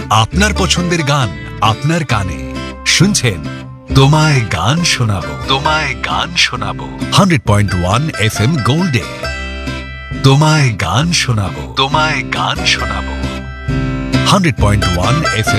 আপনার পছন্দের গান আপনার কানে শুনছেন তোমায় গান শোনাবো, তোমায় গান শোনাবো 100.1 FM গোল্ডে। তোমায় গান শোনাবো, তোমায় গান শোনাবো 100.1 FM